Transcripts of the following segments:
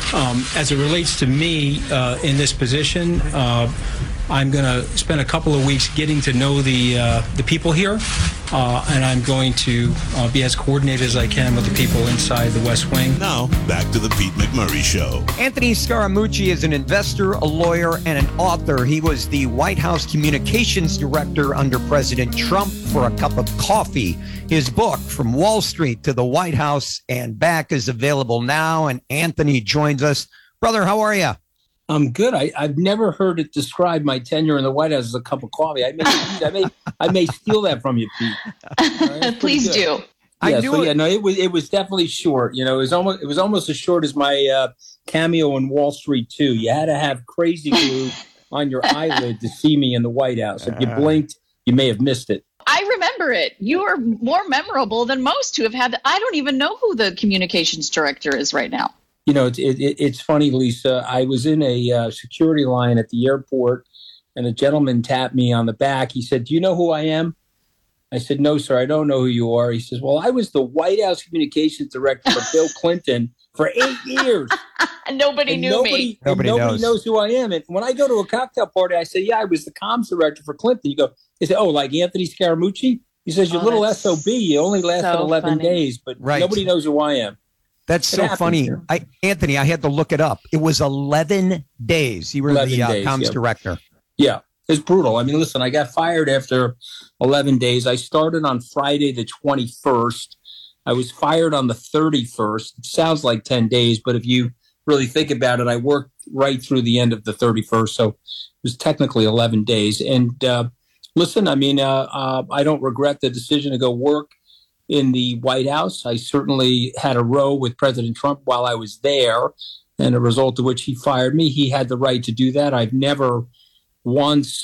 As it relates to me in this position, I'm going to spend a couple of weeks getting to know the people here, and I'm going to be as coordinated as I can with the people inside the West Wing. Now, back to the Pete McMurray Show. Anthony Scaramucci is an investor, a lawyer, and an author. He was the White House communications director under President Trump for a cup of coffee. His book, From Wall Street to the White House and Back, is available now, and Anthony joins us. Brother, how are you? I'm good. I've never heard it describe my tenure in the White House as a cup of coffee. I may steal that from you, Pete. Right, please do. It was definitely short. You know, it was almost as short as my cameo in Wall Street 2. You had to have crazy glue on your eyelid to see me in the White House. If you blinked, you may have missed it. I remember it. You are more memorable than most who have had. I don't even know who the communications director is right now. You know, it's funny, Lisa. I was in a security line at the airport, and a gentleman tapped me on the back. He said, "Do you know who I am?" I said, "No, sir, I don't know who you are." He says, "Well, I was the White House communications director for Bill Clinton for 8 years. Nobody knew me. Nobody knows who I am." And when I go to a cocktail party, I say, "Yeah, I was the comms director for Clinton." He said, "Oh, like Anthony Scaramucci?" He says, "You little SOB. You only lasted 11 days, but nobody knows who I am." That's so funny. Anthony, I had to look it up. It was 11 days. You were the comms director. Yeah, it's brutal. I mean, listen, I got fired after 11 days. I started on Friday the 21st. I was fired on the 31st. It sounds like 10 days, but if you really think about it, I worked right through the end of the 31st. So it was technically 11 days. And listen, I mean, I don't regret the decision to go work in the White House. I certainly had a row with President Trump while I was there, and a result of which he fired me. He had the right to do that. I've never once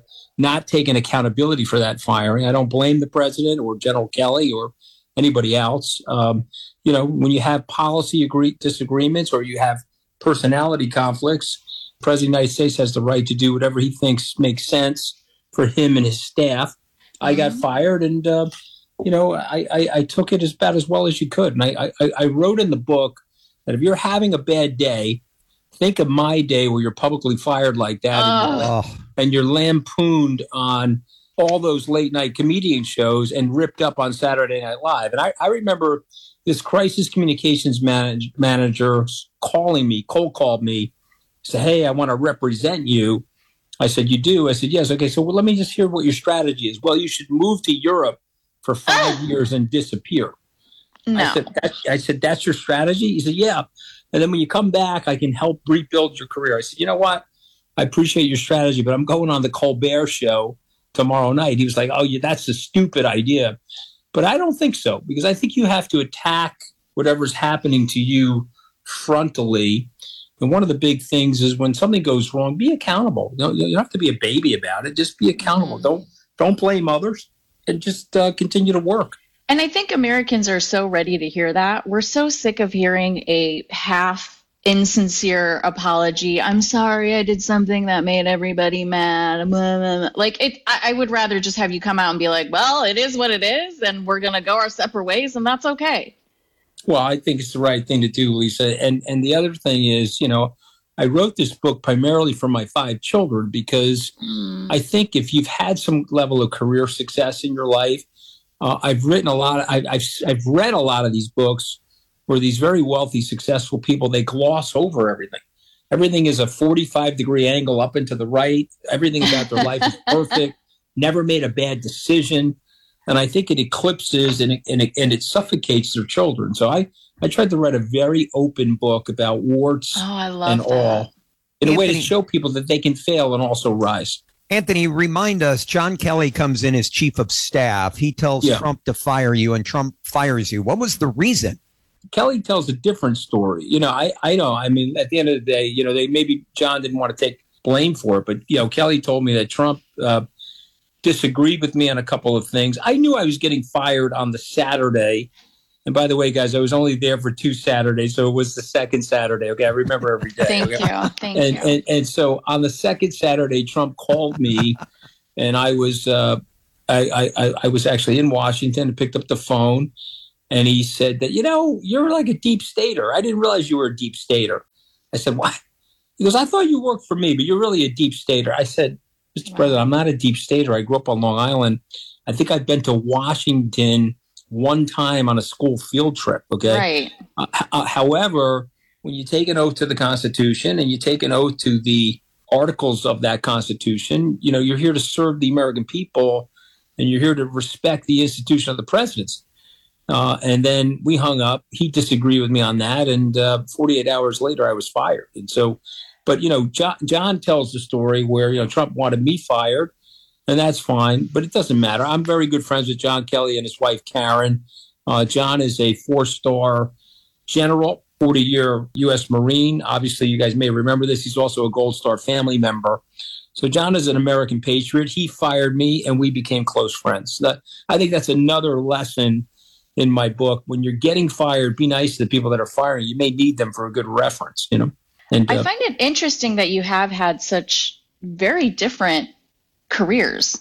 not taken accountability for that firing. I don't blame the president or General Kelly or anybody else. You know, when you have policy disagreements or you have personality conflicts, the President of the United States has the right to do whatever he thinks makes sense for him and his staff. I got fired, and you know, I took it about as well as you could. And I wrote in the book that if you're having a bad day, think of my day where you're publicly fired like that and you're lampooned on all those late night comedian shows and ripped up on Saturday Night Live. And I remember this crisis communications manager calling me, cold called me, said, "Hey, I want to represent you." I said, "You do?" I said, "Yes." "Okay, so let me just hear what your strategy is." "Well, you should move to Europe for 5 years and disappear." No. I said, "That's your strategy?" He said, "Yeah. And then when you come back, I can help rebuild your career." I said, "You know what? I appreciate your strategy, but I'm going on the Colbert Show tomorrow night." He was like, "Oh, yeah, that's a stupid idea." But I don't think so, because I think you have to attack whatever's happening to you frontally. And one of the big things is when something goes wrong, be accountable. You don't have to be a baby about it. Just be accountable. Don't blame others. And just continue to work. And I think Americans are so ready to hear that. We're so sick of hearing a half insincere apology. "I'm sorry, I did something that made everybody mad." I would rather just have you come out and be like, "Well, it is what it is, and we're going to go our separate ways, and that's okay." Well, I think it's the right thing to do, Lisa. And the other thing is, you know, I wrote this book primarily for my 5 children because I think if you've had some level of career success in your life, I've written a lot. I've read a lot of these books where these very wealthy, successful people, they gloss over everything. Everything is a 45-degree angle up and to the right. Everything about their life is perfect. Never made a bad decision. And I think it eclipses and it suffocates their children. So I tried to write a very open book about warts and all in a way to show people that they can fail and also rise. Anthony, remind us, John Kelly comes in as chief of staff. He tells Trump to fire you, and Trump fires you. What was the reason? Kelly tells a different story. You know, I know. I mean, at the end of the day, you know, maybe John didn't want to take blame for it, but, you know, Kelly told me that Trump disagreed with me on a couple of things. I knew I was getting fired on the Saturday. And by the way, guys, I was only there for 2 Saturdays, so it was the second Saturday. Okay, I remember every day. Thank you. And so on the second Saturday, Trump called me, and I was I was actually in Washington and picked up the phone, and he said that, you know, you're like a deep stater. I didn't realize you were a deep stater. I said, "Why?" He goes, "I thought you worked for me, but you're really a deep stater." I said, "Mr. President, I'm not a deep stater. I grew up on Long Island. I think I've been to Washington one time on a school field trip." Okay. Right. However, when you take an oath to the Constitution and you take an oath to the articles of that Constitution, you're here to serve the American people and you're here to respect the institution of the presidency. And then we hung up. He disagreed with me on that. And 48 hours later, I was fired. And so, but, John tells the story where, Trump wanted me fired, and that's fine, but it doesn't matter. I'm very good friends with John Kelly and his wife, Karen. John is a 4-star general, 40-year U.S. Marine. Obviously, you guys may remember this. He's also a Gold Star family member. So John is an American patriot. He fired me, and we became close friends. I think that's another lesson in my book. When you're getting fired, be nice to the people that are firing. You may need them for a good reference, And I find it interesting that you have had such very different careers,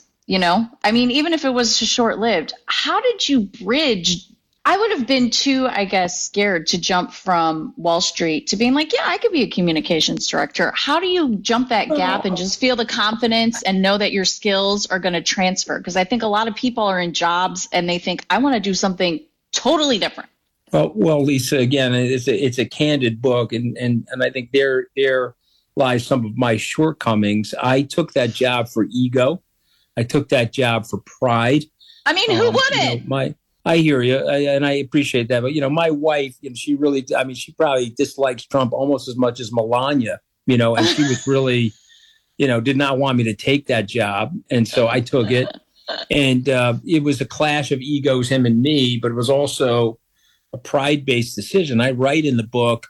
I mean, even if it was short-lived, how did you bridge? I would have been too, I guess, scared to jump from Wall Street to being like, yeah, I could be a communications director. How do you jump that gap and just feel the confidence and know that your skills are going to transfer? Because I think a lot of people are in jobs and they think, I want to do something totally different. Well, Lisa, again, it's a candid book, and I think there lies some of my shortcomings. I took that job for ego. I took that job for pride. I mean, who wouldn't? I hear you, and I appreciate that. But, my wife, she really, she probably dislikes Trump almost as much as Melania, and she was really, did not want me to take that job. And so I took it. And it was a clash of egos, him and me, but it was also a pride-based decision. I write in the book,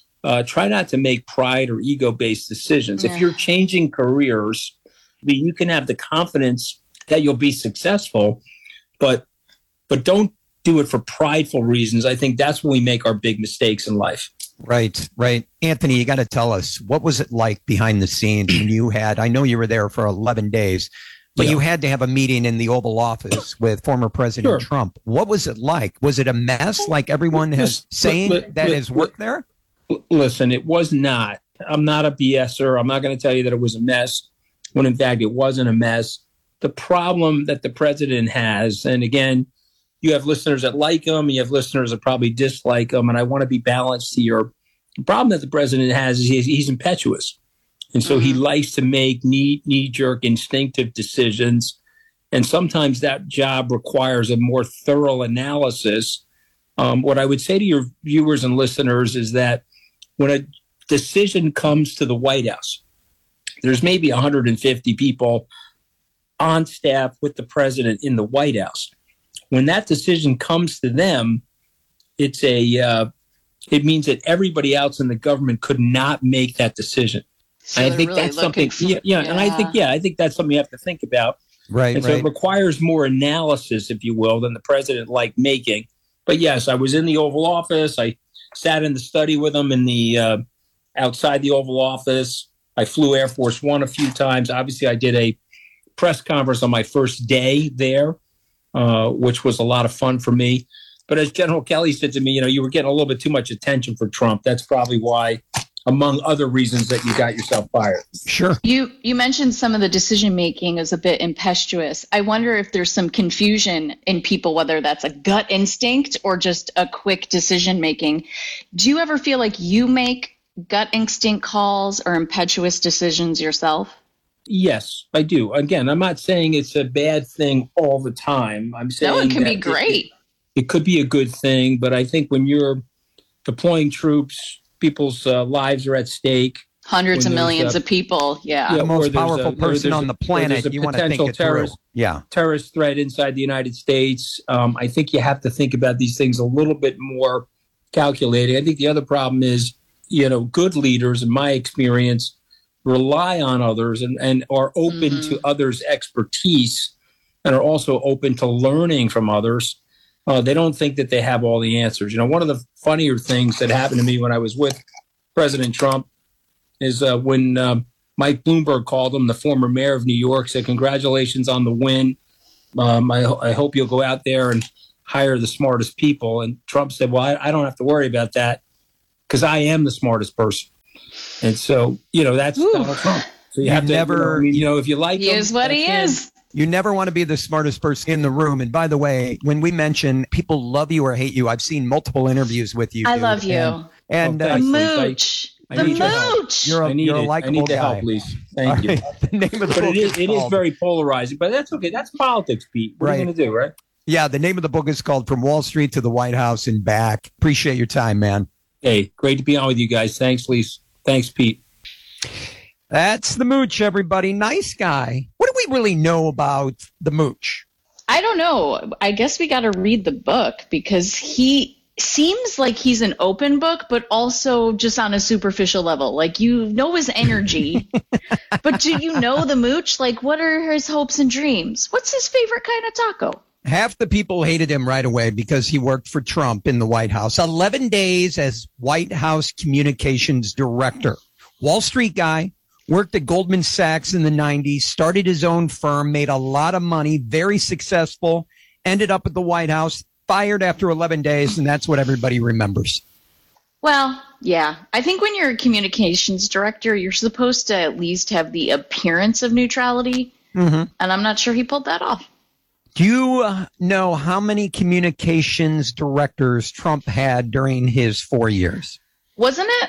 try not to make pride or ego-based decisions. If you're changing careers, you can have the confidence that you'll be successful, but don't do it for prideful reasons. I think that's when we make our big mistakes in life. Right. Anthony, you got to tell us, what was it like behind the scenes when you had, I know you were there for 11 days, but you had to have a meeting in the Oval Office with former President Trump. What was it like? Was it a mess like everyone has saying that has worked there? Listen, it was not. I'm not a BSer. I'm not going to tell you that it was a mess when in fact it wasn't a mess. The problem that the president has, and again, you have listeners that like him, you have listeners that probably dislike him, and I want to be balanced here. The problem that the president has is he's impetuous. And so he likes to make knee-jerk instinctive decisions. And sometimes that job requires a more thorough analysis. What I would say to your viewers and listeners is that when a decision comes to the White House, there's maybe 150 people on staff with the president in the White House. When that decision comes to them, it means that everybody else in the government could not make that decision. So I think really that's something. And I think that's something you have to think about. Right. And so it requires more analysis, if you will, than the president liked making. But yes, I was in the Oval Office. I sat in the study with him in the outside the Oval Office. I flew Air Force One a few times. Obviously, I did a press conference on my first day there, which was a lot of fun for me. But as General Kelly said to me, you were getting a little bit too much attention for Trump. That's probably why, among other reasons, that you got yourself fired. Sure. You mentioned some of the decision making is a bit impetuous. I wonder if there's some confusion in people, whether that's a gut instinct or just a quick decision making. Do you ever feel like you make gut instinct calls or impetuous decisions yourself? Yes, I do. Again, I'm not saying it's a bad thing all the time. I'm saying no, it can be great. It could be a good thing, but I think when you're deploying troops, people's lives are at stake. Hundreds of millions of people. Yeah. The most powerful person on the planet. You want to think it through. Terrorist threat inside the United States. I think you have to think about these things a little bit more calculated. I think the other problem is, good leaders, in my experience, rely on others and are open to others' expertise and are also open to learning from others. They don't think that they have all the answers. One of the funnier things that happened to me when I was with President Trump is when Mike Bloomberg called him, the former mayor of New York, said, "Congratulations on the win. I hope you'll go out there and hire the smartest people." And Trump said, "Well, I don't have to worry about that because I am the smartest person." And so, that's Donald Trump. So you have to never, if you like He him, is what he that's him. is. You never want to be the smartest person in the room. And by the way, when we mention people love you or hate you, I've seen multiple interviews with you. I dude. love you. And Oh, The thanks, Lisa. mooch. I The need your help. mooch. you're a I need likable the guy. help, Lisa. Thank you. All right. The name of the But book it is called- very polarizing. But that's okay. That's politics, Pete. What are you Right. going to do, right? Yeah, the name of the book is called From Wall Street to the White House and Back. Appreciate your time, man. Hey, great to be on with you guys. Thanks, Lisa. Thanks, Pete. That's the mooch, everybody. Nice guy. What do we really know about the mooch? I don't know. I guess we got to read the book because he seems like he's an open book, but also just on a superficial level. Like, his energy, but do you know the mooch? Like, what are his hopes and dreams? What's his favorite kind of taco? Half the people hated him right away because he worked for Trump in the White House. 11 days as White House communications director. Wall Street guy, worked at Goldman Sachs in the 90s, started his own firm, made a lot of money, very successful, ended up at the White House, fired after 11 days, and that's what everybody remembers. Well, yeah. I think when you're a communications director, you're supposed to at least have the appearance of neutrality. Mm-hmm. And I'm not sure he pulled that off. Do you know how many communications directors Trump had during his 4 years? Wasn't it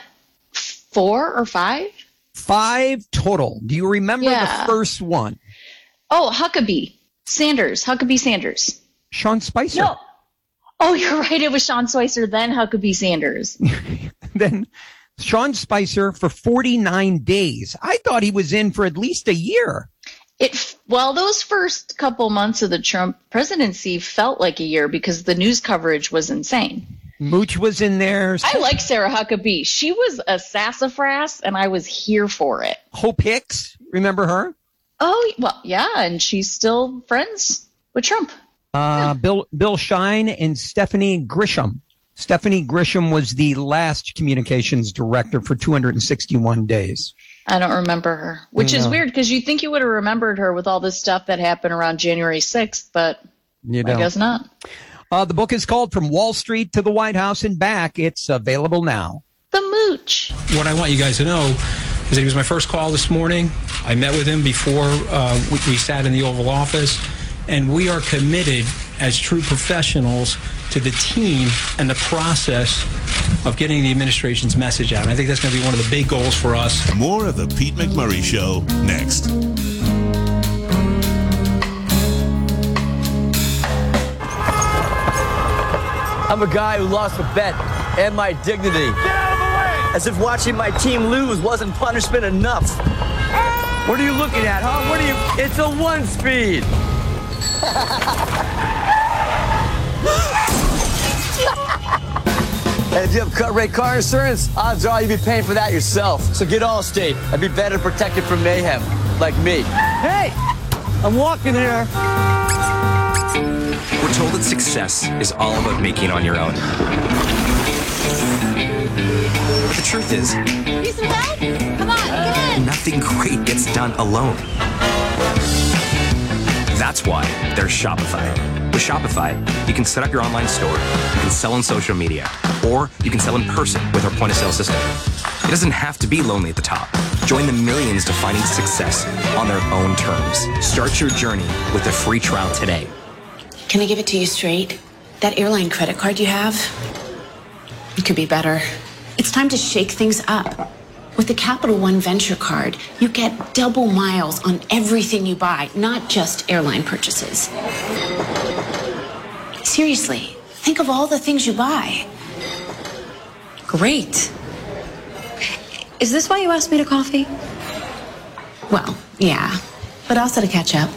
4 or 5? 5 total. Do you remember Yeah. the first one? Oh, Huckabee Sanders. Sean Spicer. No. Oh, you're right. It was Sean Spicer, then Huckabee Sanders. Then Sean Spicer for 49 days. I thought he was in for at least a year. Those first couple months of the Trump presidency felt like a year because the news coverage was insane. Mooch was in there. I like Sarah Huckabee. She was a sassafras, and I was here for it. Hope Hicks. Remember her? Oh, well, yeah, and she's still friends with Trump. Bill Shine and Stephanie Grisham. Stephanie Grisham was the last communications director for 261 days. I don't remember her, which is weird because you think you would have remembered her with all this stuff that happened around January 6th, but I guess not. The book is called From Wall Street to the White House and Back. It's available now. The mooch. What I want you guys to know is that he was my first call this morning. I met with him before we sat in the Oval Office, and we are committed as true professionals to the team and the process of getting the administration's message out. And I think that's going to be one of the big goals for us. More of the Pete McMurray Show next. I'm a guy who lost a bet and my dignity. Get out of the way! As if watching my team lose wasn't punishment enough. What are you looking at, huh? It's a 1-speed. And if you have cut rate car insurance, odds are you'd be paying for that yourself. So get Allstate and be better protected from mayhem, like me. Hey, I'm walking here. We're told that success is all about making on your own. But the truth is, Need some help? Come on, get in. nothing great gets done alone. That's why there's Shopify. With Shopify, you can set up your online store, you can sell on social media, or you can sell in person with our point-of-sale system. It doesn't have to be lonely at the top. Join the millions defining success on their own terms. Start your journey with a free trial today. Can I give it to you straight? That airline credit card you have, it could be better. It's time to shake things up. With the Capital One Venture Card, you get double miles on everything you buy, not just airline purchases. Seriously, think of all the things you buy. Great. Is this why you asked me to coffee? Well, yeah, but also to catch up.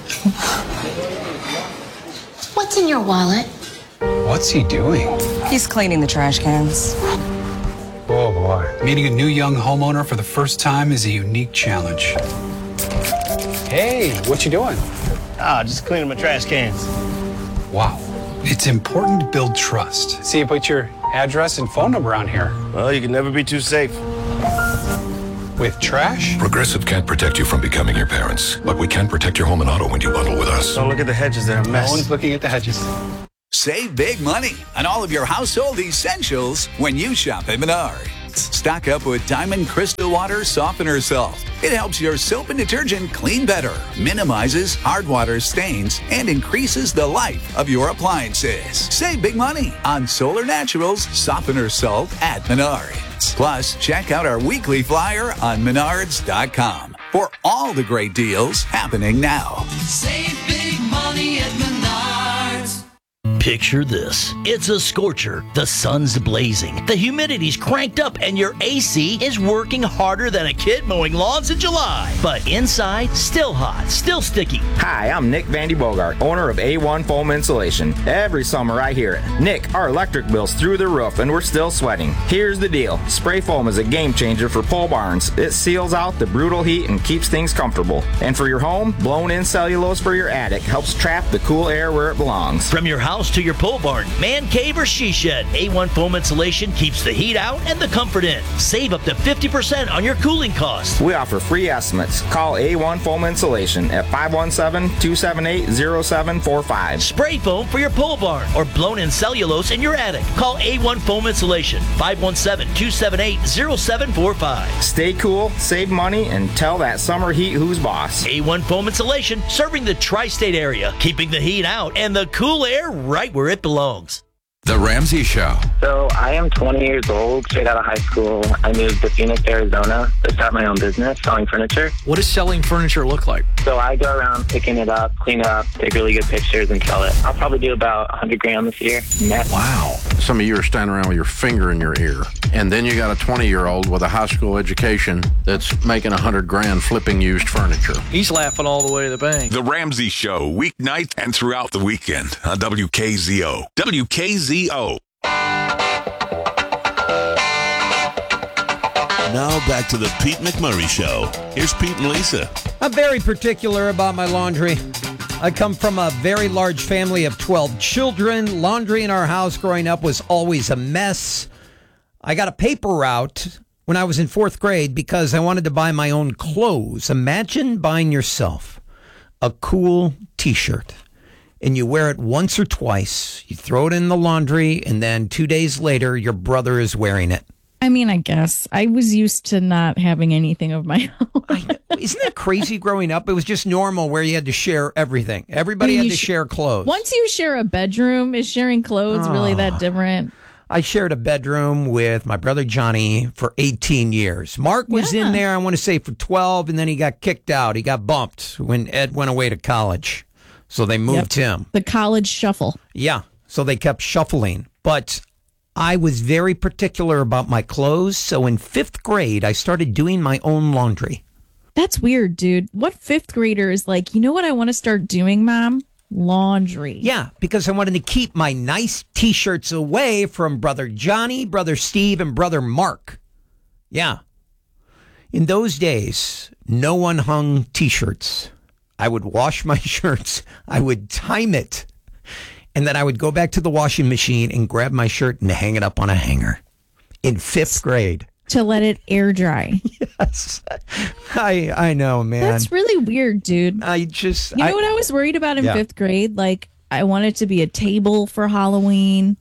What's in your wallet? What's he doing? He's cleaning the trash cans. Oh boy. Meeting a new young homeowner for the first time is a unique challenge. Hey, what you doing? Just cleaning my trash cans. Wow. It's important to build trust. See, you put your address and phone number on here. Well, you can never be too safe. With trash? Progressive can't protect you from becoming your parents, but we can protect your home and auto when you bundle with us. Don't look at the hedges, they're a No mess. one's looking at the hedges. Save big money on all of your household essentials when you shop at Menard. needs. Stock up with Diamond Crystal Water Softener Salt. It helps your soap and detergent clean better, minimizes hard water stains, and increases the life of your appliances. Save big money on Solar Naturals Softener Salt at Menards. Plus, check out our weekly flyer on menards.com for all the great deals happening now. Save big money at Menards. Picture this. It's a scorcher. The sun's blazing. The humidity's cranked up and your AC is working harder than a kid mowing lawns in July. But inside, still hot, still sticky. Hi, I'm Nick Vandy Bogart, owner of A1 Foam Insulation. Every summer I hear it. Nick, our electric bill's through the roof and we're still sweating. Here's the deal. Spray foam is a game changer for pole barns. It seals out the brutal heat and keeps things comfortable. And for your home, blown-in cellulose for your attic helps trap the cool air where it belongs. From your house to your pole barn, man cave, or she shed, A1 Foam Insulation keeps the heat out and the comfort in. Save up to 50% on your cooling costs. We offer free estimates. Call A1 Foam Insulation at 517-278-0745. Spray foam for your pole barn or blown-in cellulose in your attic. Call A1 Foam Insulation, 517-278-0745. Stay cool, save money, and tell that summer heat who's boss. A1 Foam Insulation, serving the tri-state area, keeping the heat out and the cool air right where it belongs. The Ramsey Show. So I am 20 years old, straight out of high school. I moved to Phoenix, Arizona to start my own business selling furniture. What does selling furniture look like? So I go around picking it up, clean it up, take really good pictures, and sell it. I'll probably do about 100 grand this year net. Wow. Some of you are standing around with your finger in your ear. And then you got a 20-year-old with a high school education that's making 100 grand flipping used furniture. He's laughing all the way to the bank. The Ramsey Show, weeknights and throughout the weekend on WKZO. WKZO. Now back to the Pete McMurray Show. Here's Pete and Lisa. I'm very particular about my laundry. I come from a very large family of 12 children. Laundry in our house growing up was always a mess. I got a paper route when I was in 4th grade because I wanted to buy my own clothes. Imagine buying yourself a cool T-shirt and you wear it once or twice. You throw it in the laundry and then 2 days later, your brother is wearing it. I mean, I guess I was used to not having anything of my own. Isn't that crazy growing up? It was just normal where you had to share everything. Everybody had to share clothes. Once you share a bedroom, is sharing clothes really that different? I shared a bedroom with my brother Johnny for 18 years. Mark was in there, I want to say, for 12, and then he got kicked out. He got bumped when Ed went away to college. So they moved him. The college shuffle. Yeah, so they kept shuffling. But I was very particular about my clothes. So in 5th grade, I started doing my own laundry. That's weird, dude. What 5th grader is like, you know what I want to start doing, Mom? Laundry. Yeah, because I wanted to keep my nice T-shirts away from Brother Johnny, Brother Steve, and Brother Mark. Yeah. In those days, no one hung T-shirts. I would wash my shirts. I would time it. And then I would go back to the washing machine and grab my shirt and hang it up on a hanger in 5th grade. To let it air dry. Yes. I know, man. That's really weird, dude. You know what I was worried about in 5th grade? Like, I wanted to be a table for Halloween.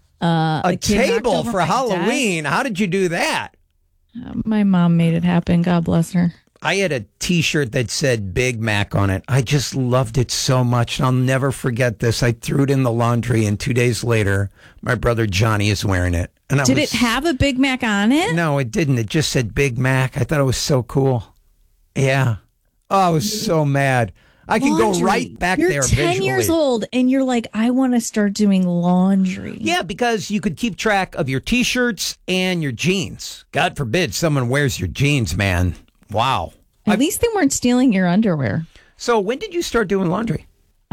A table for Halloween? How did you do that? My mom made it happen. God bless her. I had a T-shirt that said Big Mac on it. I just loved it so much. And I'll never forget this. I threw it in the laundry, and 2 days later, my brother Johnny is wearing it. And Did it have a Big Mac on it? No, it didn't. It just said Big Mac. I thought it was so cool. Yeah. Oh, I was so mad. I can go right back there visually. You're 10 years old, and you're like, I want to start doing laundry. Yeah, because you could keep track of your T-shirts and your jeans. God forbid someone wears your jeans, man. Wow. At least they weren't stealing your underwear. So when did you start doing laundry?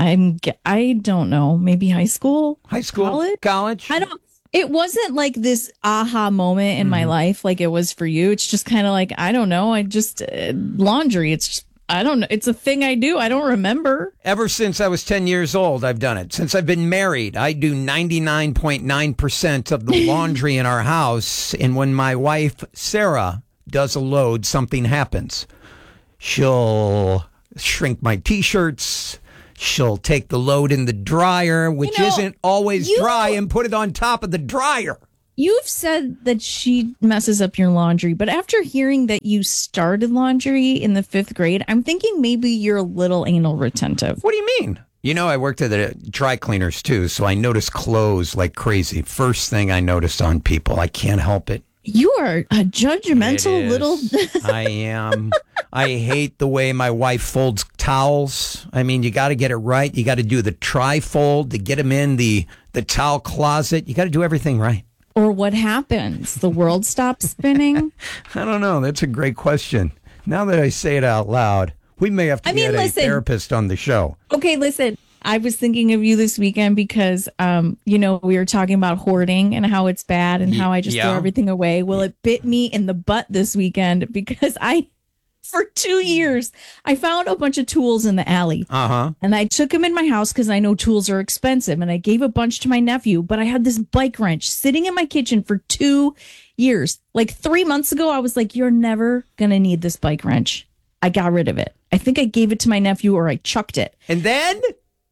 I don't know. Maybe high school? High school? College? It wasn't like this aha moment in my life like it was for you. It's just kind of like, I don't know. I just, laundry. It's just, I don't know. It's a thing I do. I don't remember. Ever since I was 10 years old, I've done it. Since I've been married, I do 99.9% of the laundry in our house. And when my wife, Sarah, does a load, something happens. She'll shrink my T-shirts. She'll take the load in the dryer, which isn't always dry, and put it on top of the dryer. you've said that she messes up your laundry, but after hearing that you started laundry in the 5th grade, I'm thinking maybe you're a little anal retentive. What do you mean? You know, I worked at the dry cleaners too, so I noticed clothes like crazy. First thing I noticed on people. I can't help it. You are a judgmental little... I am. I hate the way my wife folds towels. I mean, you got to get it right. You got to do the tri-fold to get them in the towel closet. You got to do everything right. Or what happens? The world stops spinning? I don't know. That's a great question. Now that I say it out loud, we may have to get a therapist on the show. Okay, listen. I was thinking of you this weekend because, we were talking about hoarding and how it's bad and how I just throw everything away. Well, it bit me in the butt this weekend because for 2 years, I found a bunch of tools in the alley. Uh-huh. And I took them in my house because I know tools are expensive. And I gave a bunch to my nephew. But I had this bike wrench sitting in my kitchen for 2 years. Like 3 months ago, I was like, you're never going to need this bike wrench. I got rid of it. I think I gave it to my nephew or I chucked it. And then?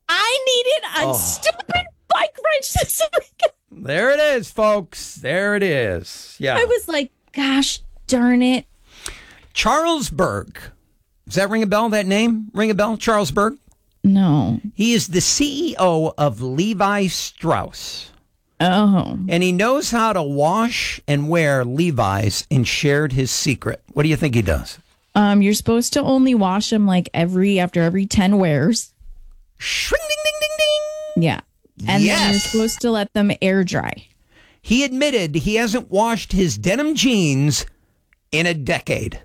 I needed a stupid bike wrench this weekend. There it is, folks. There it is. Yeah. I was like, gosh darn it. Charles Berg. Does that ring a bell, that name? Ring a bell? Charles Berg? No. He is the CEO of Levi Strauss. Oh. And he knows how to wash and wear Levi's and shared his secret. What do you think he does? You're supposed to only wash them like after every 10 wears. Shring, ding, ding, ding, ding. Yeah. And then you're supposed to let them air dry. He admitted he hasn't washed his denim jeans in a decade.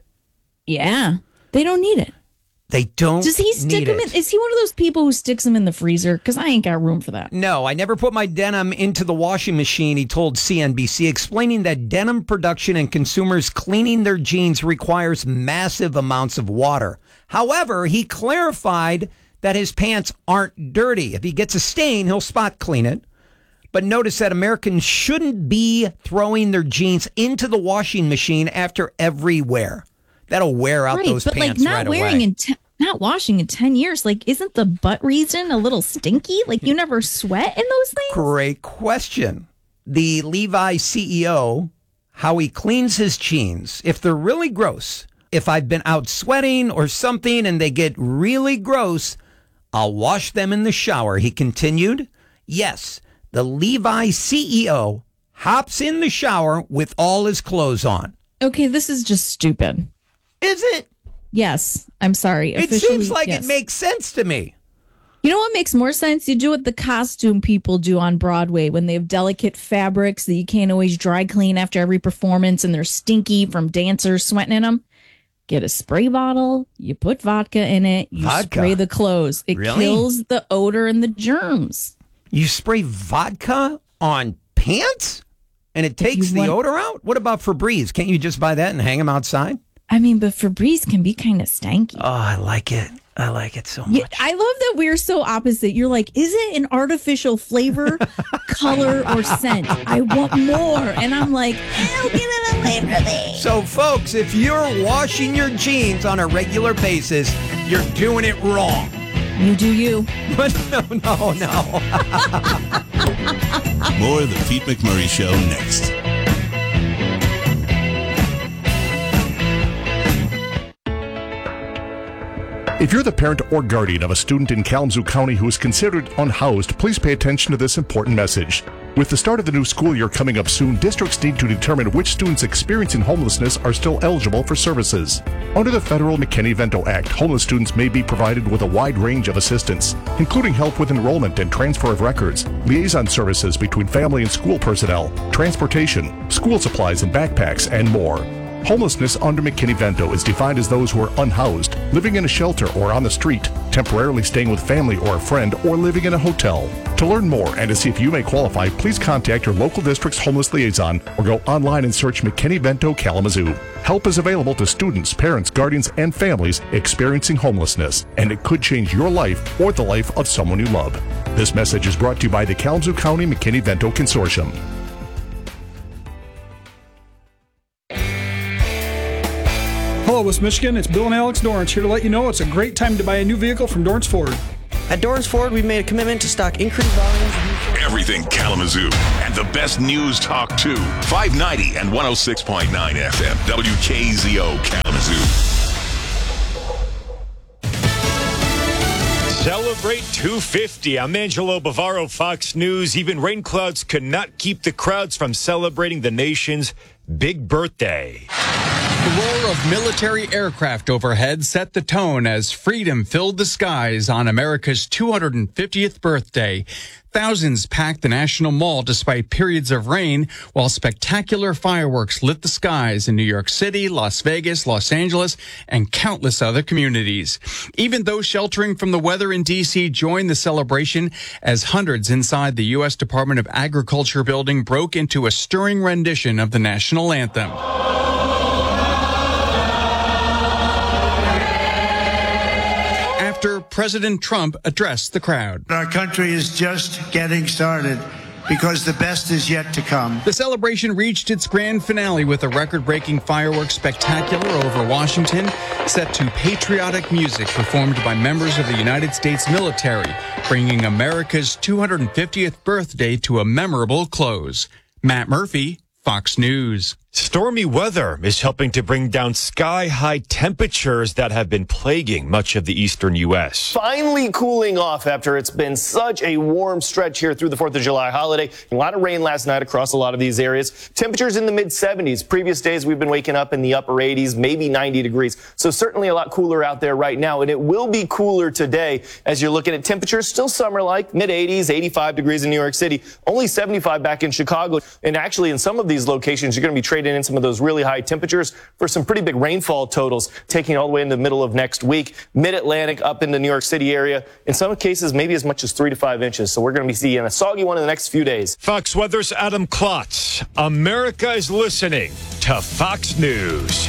Yeah. They don't need it. They don't Does he stick them in? Is he one of those people who sticks them in the freezer? Because I ain't got room for that. No, I never put my denim into the washing machine, he told CNBC, explaining that denim production and consumers cleaning their jeans requires massive amounts of water. However, he clarified that his pants aren't dirty. If he gets a stain, he'll spot clean it. But notice that Americans shouldn't be throwing their jeans into the washing machine after every wear. That'll wear out those pants right away. Not washing in 10 years. Like, isn't the butt region a little stinky? Like, you never sweat in those things? Great question. The Levi CEO, how he cleans his jeans, if they're really gross, if I've been out sweating or something and they get really gross, I'll wash them in the shower. He continued. Yes, the Levi CEO hops in the shower with all his clothes on. Okay, this is just stupid. Is it? Yes, I'm sorry. It seems like it makes sense to me. You know what makes more sense? You do what the costume people do on Broadway when they have delicate fabrics that you can't always dry clean after every performance and they're stinky from dancers sweating in them. Get a spray bottle, you put vodka in it, you spray the clothes. It kills the odor and the germs. You spray vodka on pants and it takes the odor out? What about Febreze? Can't you just buy that and hang them outside? I mean, but Febreze can be kind of stanky. Oh, I like it. I like it so much. Yeah, I love that we're so opposite. You're like, is it an artificial flavor, color, or scent? I want more. And I'm like, I'll give it away for me. So, folks, if you're washing your jeans on a regular basis, you're doing it wrong. You do you. But no. More of the Pete McMurray Show next. If you're the parent or guardian of a student in Kalamazoo County who is considered unhoused, please pay attention to this important message. With the start of the new school year coming up soon, districts need to determine which students experiencing homelessness are still eligible for services. Under the federal McKinney-Vento Act, homeless students may be provided with a wide range of assistance, including help with enrollment and transfer of records, liaison services between family and school personnel, transportation, school supplies and backpacks, and more. Homelessness under McKinney-Vento is defined as those who are unhoused, living in a shelter or on the street, temporarily staying with family or a friend, or living in a hotel. To learn more and to see if you may qualify, please contact your local district's homeless liaison or go online and search McKinney-Vento Kalamazoo. Help is available to students, parents, guardians, and families experiencing homelessness, and it could change your life or the life of someone you love. This message is brought to you by the Kalamazoo County McKinney-Vento Consortium. Hello, West Michigan. It's Bill and Alex Dorrance here to let you know it's a great time to buy a new vehicle from Dorrance Ford. At Dorrance Ford, we've made a commitment to stock increased volumes. Everything Kalamazoo and the best news talk too. 590 and 106.9 FM. WKZO Kalamazoo. Celebrate 250. I'm Angelo Bavaro, Fox News. Even rain clouds could not keep the crowds from celebrating the nation's big birthday. The roar of military aircraft overhead set the tone as freedom filled the skies on America's 250th birthday. Thousands packed the National Mall despite periods of rain, while spectacular fireworks lit the skies in New York City, Las Vegas, Los Angeles, and countless other communities. Even those sheltering from the weather in D.C. joined the celebration as hundreds inside the U.S. Department of Agriculture building broke into a stirring rendition of the national anthem. After President Trump addressed the crowd. Our country is just getting started because the best is yet to come. The celebration reached its grand finale with a record-breaking fireworks spectacular over Washington, set to patriotic music performed by members of the United States military, bringing America's 250th birthday to a memorable close. Matt Murphy, Fox News. Stormy weather is helping to bring down sky-high temperatures that have been plaguing much of the eastern U.S. Finally cooling off after it's been such a warm stretch here through the 4th of July holiday. A lot of rain last night across a lot of these areas. Temperatures in the mid-70s. Previous days we've been waking up in the upper 80s, maybe 90 degrees. So certainly a lot cooler out there right now. And it will be cooler today as you're looking at temperatures still summer-like, mid-80s, 85 degrees in New York City, only 75 back in Chicago. And actually in some of these locations, you're going to be trading in some of those really high temperatures for some pretty big rainfall totals, taking all the way into the middle of next week. Mid-Atlantic up in the New York City area. In some cases, maybe as much as 3 to 5 inches. So we're going to be seeing a soggy one in the next few days. Fox Weather's Adam Klotz. America is listening to Fox News.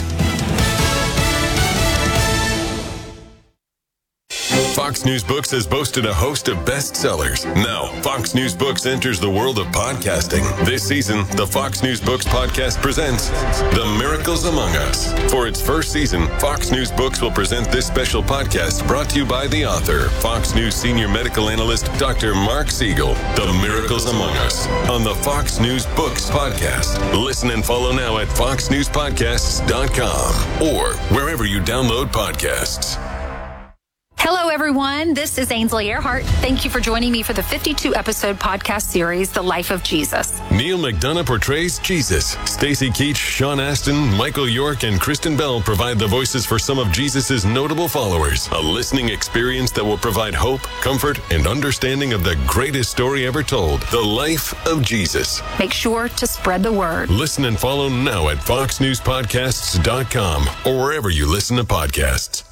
Fox News Books has boasted a host of bestsellers. Now, Fox News Books enters the world of podcasting. This season, the Fox News Books podcast presents The Miracles Among Us. For its first season, Fox News Books will present this special podcast brought to you by the author, Fox News senior medical analyst, Dr. Mark Siegel. The Miracles Among Us on the Fox News Books podcast. Listen and follow now at foxnewspodcasts.com or wherever you download podcasts. Hello, everyone. This is Ainsley Earhart. Thank you for joining me for the 52-episode podcast series, The Life of Jesus. Neil McDonough portrays Jesus. Stacey Keach, Sean Astin, Michael York, and Kristen Bell provide the voices for some of Jesus' notable followers. A listening experience that will provide hope, comfort, and understanding of the greatest story ever told, The Life of Jesus. Make sure to spread the word. Listen and follow now at foxnewspodcasts.com or wherever you listen to podcasts.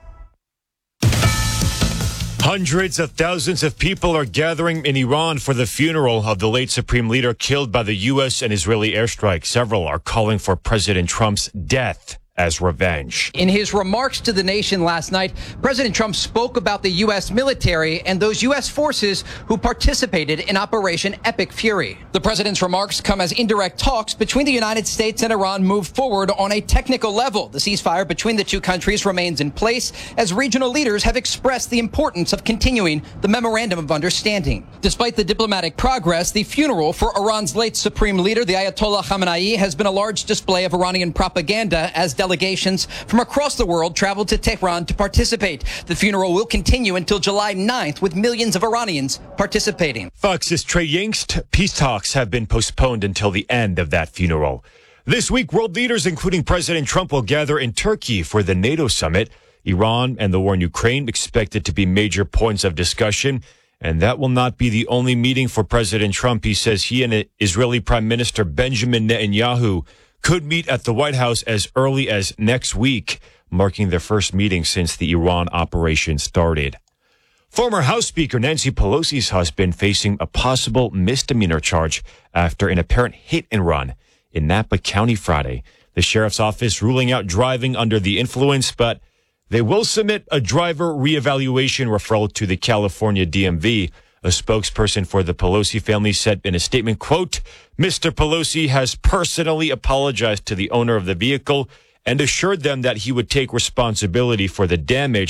Hundreds of thousands of people are gathering in Iran for the funeral of the late Supreme Leader killed by the U.S. and Israeli airstrike. Several are calling for President Trump's death as revenge. In his remarks to the nation last night, President Trump spoke about the U.S. military and those U.S. forces who participated in Operation Epic Fury. The president's remarks come as indirect talks between the United States and Iran move forward on a technical level. The ceasefire between the two countries remains in place as regional leaders have expressed the importance of continuing the Memorandum of Understanding. Despite the diplomatic progress, the funeral for Iran's late Supreme Leader, the Ayatollah Khamenei, has been a large display of Iranian propaganda as delegations from across the world traveled to Tehran to participate. The funeral will continue until July 9th with millions of Iranians participating. Fox's Trey Yingst, peace talks have been postponed until the end of that funeral. This week, world leaders, including President Trump, will gather in Turkey for the NATO summit. Iran and the war in Ukraine expected to be major points of discussion. And that will not be the only meeting for President Trump. He says he and Israeli Prime Minister Benjamin Netanyahu could meet at the White House as early as next week, marking their first meeting since the Iran operation started. Former House Speaker Nancy Pelosi's husband facing a possible misdemeanor charge after an apparent hit and run in Napa County Friday. The sheriff's office ruling out driving under the influence, but they will submit a driver reevaluation referral to the California DMV. A spokesperson for the Pelosi family said in a statement, quote, Mr. Pelosi has personally apologized to the owner of the vehicle and assured them that he would take responsibility for the damage.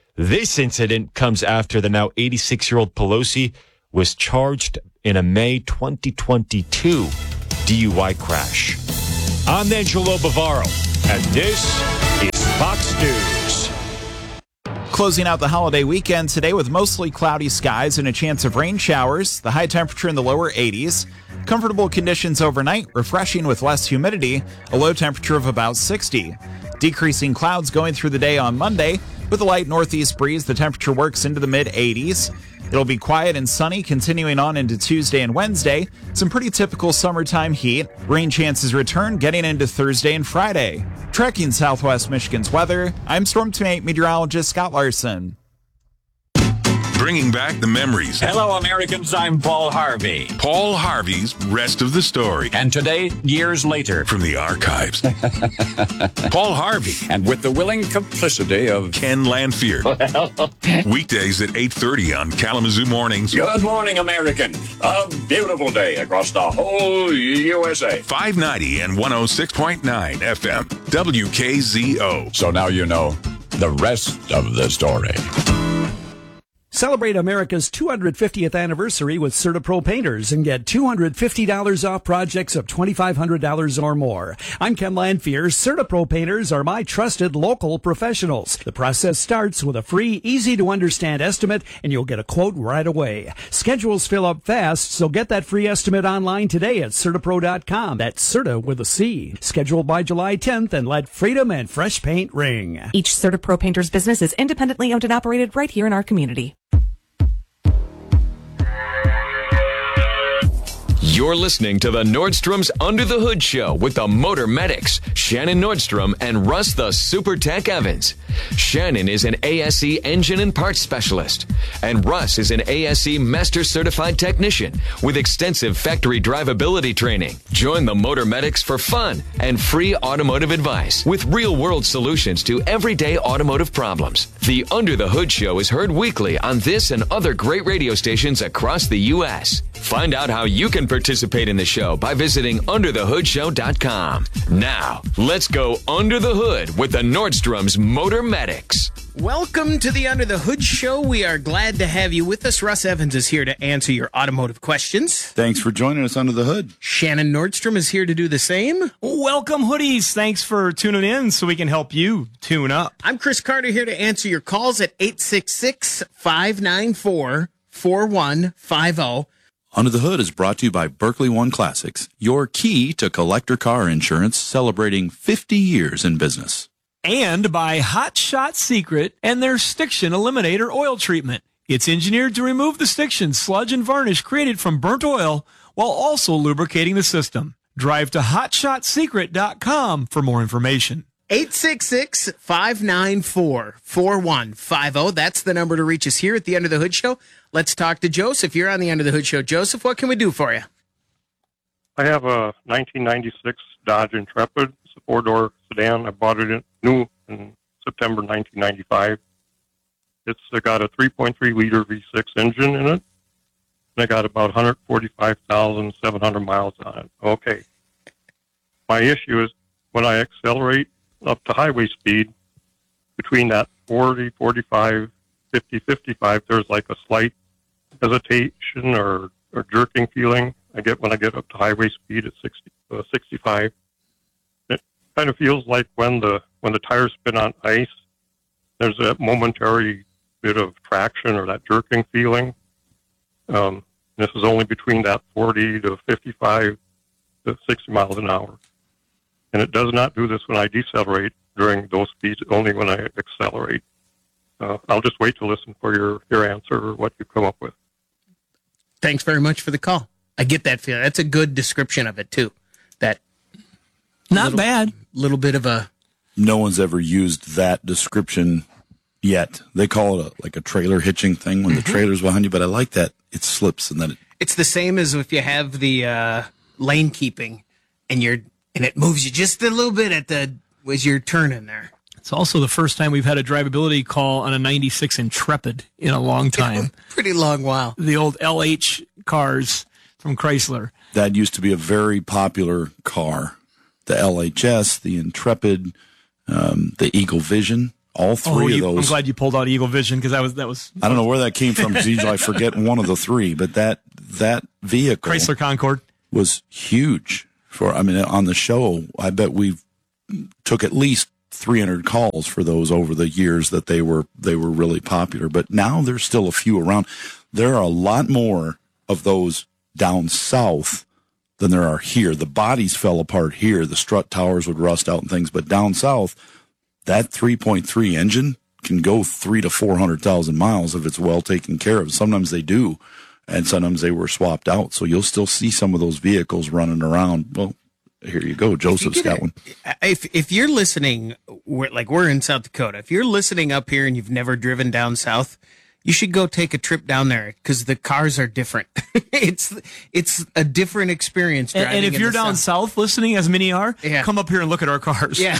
This incident comes after the now 86-year-old Pelosi was charged in a May 2022 DUI crash. I'm Angelo Bavaro, and this is Fox News. Closing out the holiday weekend today with mostly cloudy skies and a chance of rain showers. The high temperature in the lower 80s. Comfortable conditions overnight, refreshing with less humidity, a low temperature of about 60. Decreasing clouds going through the day on Monday. With a light northeast breeze, the temperature works into the mid-80s. It'll be quiet and sunny continuing on into Tuesday and Wednesday. Some pretty typical summertime heat. Rain chances return getting into Thursday and Friday. Tracking Southwest Michigan's weather, I'm Storm Team 8 meteorologist Scott Larson. Bringing back the memories. Hello, Americans. I'm Paul Harvey. Paul Harvey's Rest of the Story. And today, years later. From the archives. Paul Harvey. And with the willing complicity of Ken Lanfear. Weekdays at 8:30 on Kalamazoo Mornings. Good morning, American. A beautiful day across the whole USA. 590 and 106.9 FM. WKZO. So now you know the rest of the story. Celebrate America's 250th anniversary with CertaPro Painters and get $250 off projects of $2,500 or more. I'm Ken Lanfear. CertaPro Painters are my trusted local professionals. The process starts with a free, easy-to-understand estimate, and you'll get a quote right away. Schedules fill up fast, so get that free estimate online today at CertaPro.com. That's Certa with a C. Scheduled by July 10th, and let freedom and fresh paint ring. Each CertaPro Painters business is independently owned and operated right here in our community. You're listening to the Nordstrom's Under the Hood Show with the Motor Medics, Shannon Nordstrom and Russ the Super Tech Evans. Shannon is an ASE engine and parts specialist, and Russ is an ASE Master Certified Technician with extensive factory drivability training. Join the Motor Medics for fun and free automotive advice with real-world solutions to everyday automotive problems. The Under the Hood Show is heard weekly on this and other great radio stations across the U.S. Find out how you can participate in the show by visiting underthehoodshow.com. Now, let's go under the hood with the Nordstrom's Motor Medics. Welcome to the Under the Hood Show. We are glad to have you with us. Russ Evans is here to answer your automotive questions. Thanks for joining us under the hood. Shannon Nordstrom is here to do the same. Welcome, hoodies. Thanks for tuning in so we can help you tune up. I'm Chris Carter here to answer your calls at 866-594-4150. Under the Hood is brought to you by Berkeley One Classics, your key to collector car insurance, celebrating 50 years in business. And by Hot Shot Secret and their Stiction Eliminator oil treatment. It's engineered to remove the stiction, sludge, and varnish created from burnt oil while also lubricating the system. Drive to hotshotsecret.com for more information. 866-594-4150. That's the number to reach us here at the Under the Hood Show. Let's talk to Joseph. You're on the Under the Hood Show. Joseph, what can we do for you? I have a 1996 Dodge Intrepid. It's a four-door sedan. I bought it new in September 1995. It's got a 3.3-liter V6 engine in it. And I got about 145,700 miles on it. Okay. My issue is when I accelerate up to highway speed, between that 40, 45, 50, 55, there's like a slight hesitation or jerking feeling I get when I get up to highway speed at 65. It kind of feels like when the tires spin on ice, there's that momentary bit of traction or that jerking feeling. This is only between that 40 to 55 to 60 miles an hour. And it does not do this when I decelerate during those speeds, only when I accelerate. I'll just wait to listen for your answer or what you come up with. Thanks very much for the call. I get that feeling. That's a good description of it, too. That Not bad. Little bit of a... No one's ever used that description yet. They call it like a trailer hitching thing when the trailer's behind you, but I like that. It slips and then It's the same as if you have the lane keeping and it moves you just a little bit as you're turning there. It's also the first time we've had a drivability call on a 96 Intrepid in a long time. Pretty long while. The old LH cars from Chrysler. That used to be a very popular car. The LHS, the Intrepid, the Eagle Vision, all three of those. I'm glad you pulled out Eagle Vision because that was. I don't know where that came from. Usually I forget one of the three, but that vehicle, Chrysler Concorde, was huge on the show. I bet we took at least 300 calls for those over the years that they were really popular. But now there's still a few around. There are a lot more of those down south than there are here. The bodies fell apart here. The strut towers would rust out and things. But down south, that 3.3 engine can go 300,000 to 400,000 miles if it's well taken care of. Sometimes they do, and sometimes they were swapped out. So you'll still see some of those vehicles running around. Well, here you go. Joseph's got one. If you're listening, we're in South Dakota, if you're listening up here and you've never driven down south, you should go take a trip down there because the cars are different. It's a different experience. And if you're down south listening, as many are, come up here and look at our cars. Yeah.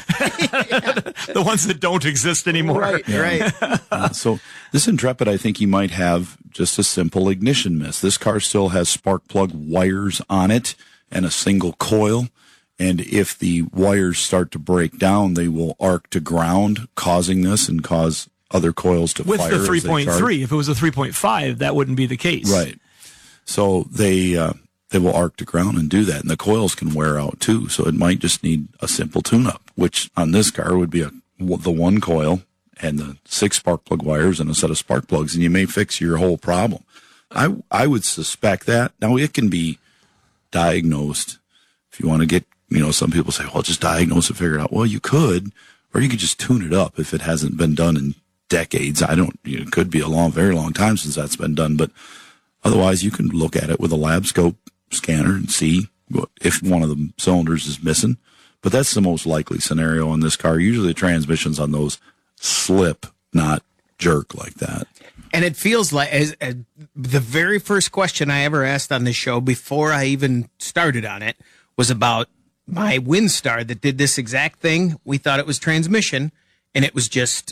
The ones that don't exist anymore. Right. So this Intrepid, I think you might have just a simple ignition miss. This car still has spark plug wires on it and a single coil. And if the wires start to break down, they will arc to ground, causing this and cause other coils to fire. With the 3.3, if it was a 3.5, that wouldn't be the case. Right. So they will arc to ground and do that. And the coils can wear out too. So it might just need a simple tune-up, which on this car would be the one coil and the 6 spark plug wires and a set of spark plugs, and you may fix your whole problem. I would suspect that. Now, it can be diagnosed. If you want to get, some people say, well, just diagnose it, figure it out. Well, you could, or you could just tune it up if it hasn't been done in decades. It could be a very long time since that's been done, but otherwise you can look at it with a lab scope scanner and see if one of the cylinders is missing. But that's the most likely scenario on this car. Usually the transmissions on those slip, not jerk like that. And it feels like the very first question I ever asked on this show before I even started on it was about my Windstar that did this exact thing. We thought it was transmission, and it was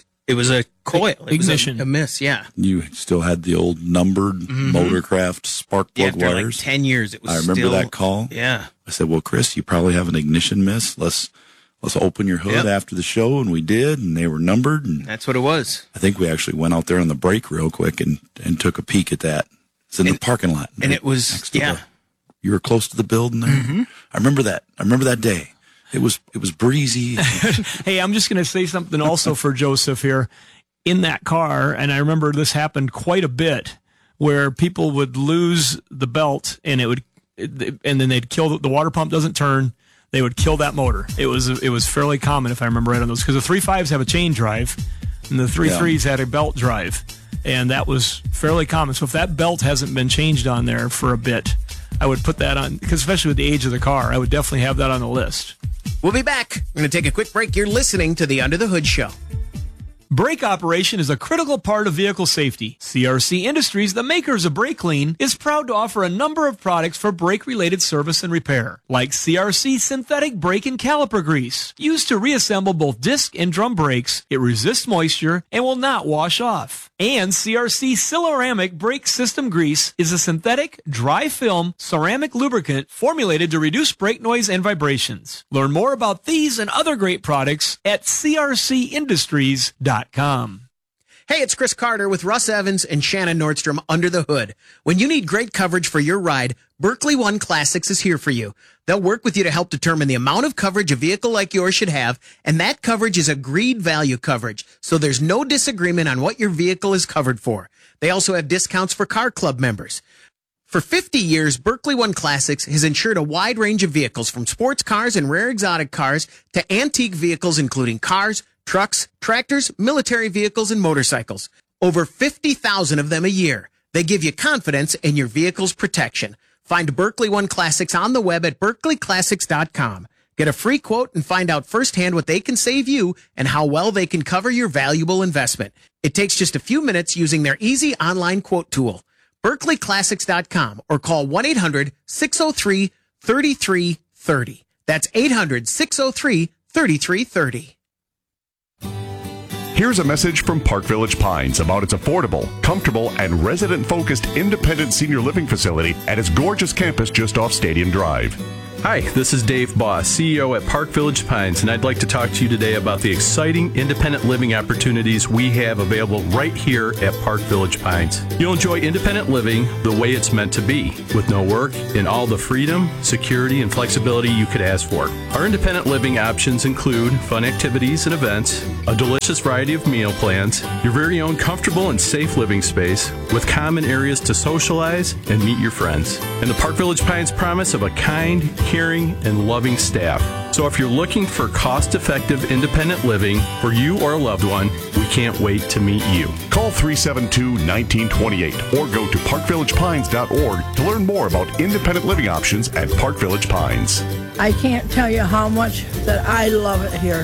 a coil. Ignition. It was a miss, yeah. You still had the old numbered Motorcraft spark plug after wires. Like 10 years, it was I remember that call. Yeah. I said, well, Chris, you probably have an ignition miss. Let's open your hood after the show, and we did, and they were numbered. And that's what it was. I think we actually went out there on the break real quick and took a peek at that. It's in the parking lot. And it was, you were close to the building there. Mm-hmm. I remember that day. It was breezy. Hey, I'm just going to say something also for Joseph here. In that car, and I remember this happened quite a bit, where people would lose the belt and and then they'd kill the water pump doesn't turn. They would kill that motor. It was fairly common, if I remember right on those, because the 3.5s have a chain drive and the 3.3s had a belt drive, and that was fairly common. So if that belt hasn't been changed on there for a bit, I would put that on, because especially with the age of the car, I would definitely have that on the list. We'll be back. We're going to take a quick break. You're listening to the Under the Hood Show. Brake operation is a critical part of vehicle safety. CRC Industries, the makers of Brake Clean, is proud to offer a number of products for brake-related service and repair, like CRC synthetic brake and caliper grease. Used to reassemble both disc and drum brakes, it resists moisture and will not wash off. And CRC Ceramic Brake System Grease is a synthetic, dry film, ceramic lubricant formulated to reduce brake noise and vibrations. Learn more about these and other great products at crcindustries.com. Hey, it's Chris Carter with Russ Evans and Shannon Nordstrom under the hood. When you need great coverage for your ride, Berkley One Classics is here for you. They'll work with you to help determine the amount of coverage a vehicle like yours should have, and that coverage is agreed value coverage, so there's no disagreement on what your vehicle is covered for. They also have discounts for Car Club members. For 50 years, Berkley One Classics has insured a wide range of vehicles, from sports cars and rare exotic cars to antique vehicles, including cars, trucks, tractors, military vehicles, and motorcycles. Over 50,000 of them a year. They give you confidence in your vehicle's protection. Find Berkley One Classics on the web at berkleyclassics.com. Get a free quote and find out firsthand what they can save you and how well they can cover your valuable investment. It takes just a few minutes using their easy online quote tool. berkleyclassics.com, or call 1-800-603-3330. That's 800-603-3330. Here's a message from Park Village Pines about its affordable, comfortable, and resident-focused independent senior living facility at its gorgeous campus just off Stadium Drive. Hi, this is Dave Boss, CEO at Park Village Pines, and I'd like to talk to you today about the exciting independent living opportunities we have available right here at Park Village Pines. You'll enjoy independent living the way it's meant to be, with no work and all the freedom, security, and flexibility you could ask for. Our independent living options include fun activities and events, a delicious variety of meal plans, your very own comfortable and safe living space, with common areas to socialize and meet your friends, and the Park Village Pines promise of a kind, caring, and loving staff. So if you're looking for cost-effective independent living for you or a loved one, we can't wait to meet you. Call 372-1928 or go to parkvillagepines.org to learn more about independent living options at Park Village Pines. I can't tell you how much that I love it here.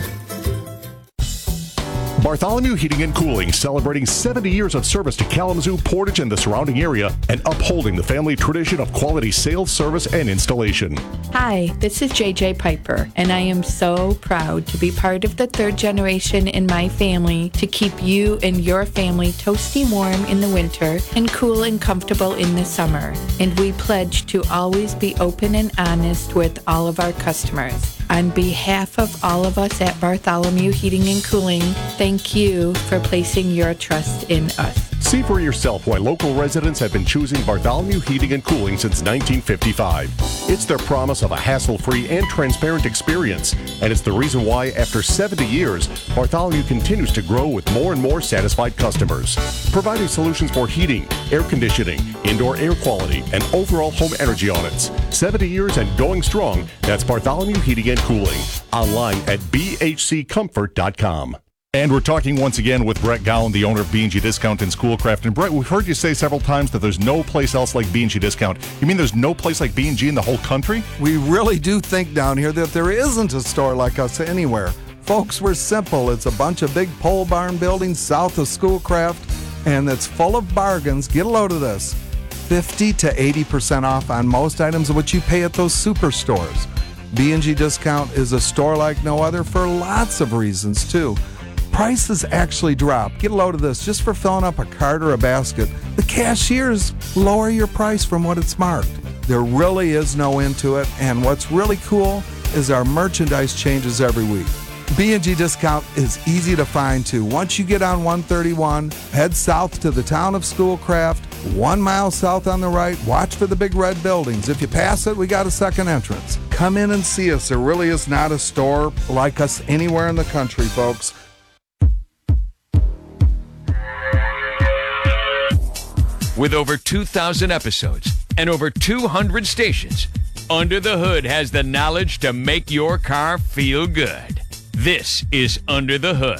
Bartholomew Heating and Cooling, celebrating 70 years of service to Kalamazoo, Portage, and the surrounding area, and upholding the family tradition of quality sales, service, and installation. Hi, this is JJ Piper, and I am so proud to be part of the third generation in my family to keep you and your family toasty warm in the winter and cool and comfortable in the summer. And we pledge to always be open and honest with all of our customers. On behalf of all of us at Bartholomew Heating and Cooling, thank you for placing your trust in us. See for yourself why local residents have been choosing Bartholomew Heating and Cooling since 1955. It's their promise of a hassle-free and transparent experience, and it's the reason why, after 70 years, Bartholomew continues to grow with more and more satisfied customers. Providing solutions for heating, air conditioning, indoor air quality, and overall home energy audits. 70 years and going strong, that's Bartholomew Heating and Cooling. Online at bhccomfort.com. And we're talking once again with Brett Gowan, the owner of B&G Discount in Schoolcraft. And Brett, we've heard you say several times that there's no place else like B&G Discount. You mean there's no place like B&G in the whole country? We really do think down here that there isn't a store like us anywhere. Folks, we're simple. It's a bunch of big pole barn buildings south of Schoolcraft, and it's full of bargains. Get a load of this. 50 to 80% off on most items of what you pay at those superstores. B&G Discount is a store like no other for lots of reasons, too. Prices actually drop. Get a load of this just for filling up a cart or a basket. The cashiers lower your price from what it's marked. There really is no end to it, and what's really cool is our merchandise changes every week. B&G Discount is easy to find too. Once you get on 131, head south to the town of Schoolcraft, 1 mile south on the right, watch for the big red buildings. If you pass it, we got a second entrance. Come in and see us. There really is not a store like us anywhere in the country, folks. With over 2,000 episodes and over 200 stations, Under the Hood has the knowledge to make your car feel good. This is Under the Hood.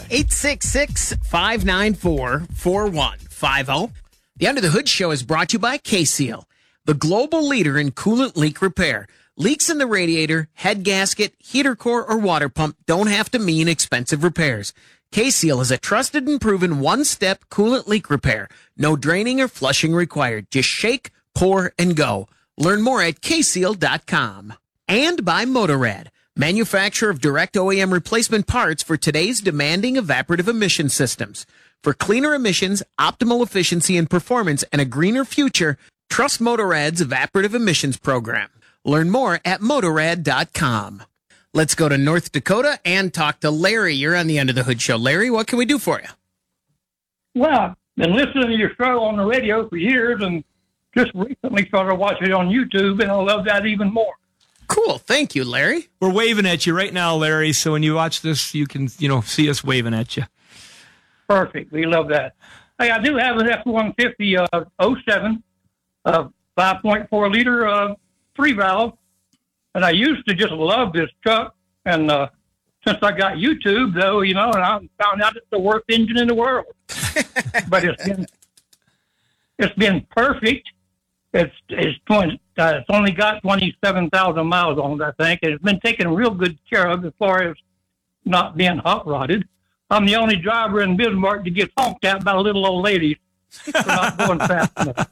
866-594-4150. The Under the Hood show is brought to you by K-Seal, the global leader in coolant leak repair. Leaks in the radiator, head gasket, heater core, or water pump don't have to mean expensive repairs. K-Seal is a trusted and proven one-step coolant leak repair. No draining or flushing required. Just shake, pour, and go. Learn more at kseal.com. And by Motorrad, manufacturer of direct OEM replacement parts for today's demanding evaporative emission systems. For cleaner emissions, optimal efficiency and performance, and a greener future, trust Motorrad's evaporative emissions program. Learn more at Motorrad.com. Let's go to North Dakota and talk to Larry. You're on the Under the Hood show. Larry, what can we do for you? Well, I've been listening to your show on the radio for years and just recently started watching it on YouTube, and I love that even more. Cool. Thank you, Larry. We're waving at you right now, Larry, so when you watch this, you can, see us waving at you. Perfect. We love that. Hey, I do have an F-150 07, 5.4 liter 3-valve. And I used to just love this truck. And since I got YouTube, though, and I found out it's the worst engine in the world. But it's been perfect. It's only got 27,000 miles on it, I think. And it's been taken real good care of as far as not being hot-rodded. I'm the only driver in Bismarck to get honked at by little old ladies for not going fast enough.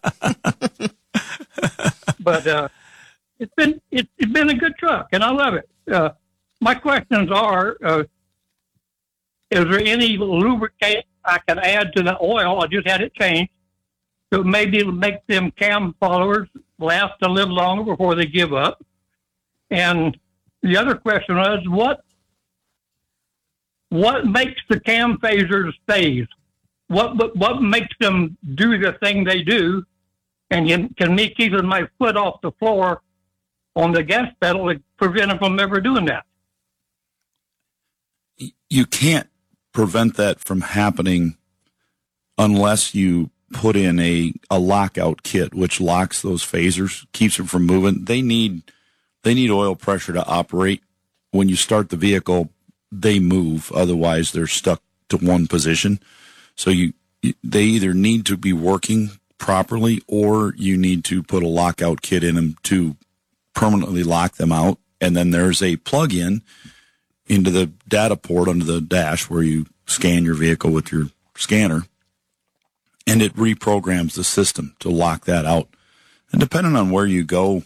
But it's been a good truck, and I love it. My questions are: is there any lubricant I can add to the oil? I just had it changed, so maybe it'll make them cam followers last a little longer before they give up. And the other question was, what makes the cam phasers phase? What makes them do the thing they do? And can me keeping my foot off the floor on the gas pedal to prevent them from ever doing that? You can't prevent that from happening unless you put in a lockout kit, which locks those phasers, keeps them from moving. They need oil pressure to operate. When you start the vehicle, they move. Otherwise, they're stuck to one position. So they either need to be working properly, or you need to put a lockout kit in them to permanently lock them out. And then there's a plug-in into the data port under the dash where you scan your vehicle with your scanner, and it reprograms the system to lock that out. And depending on where you go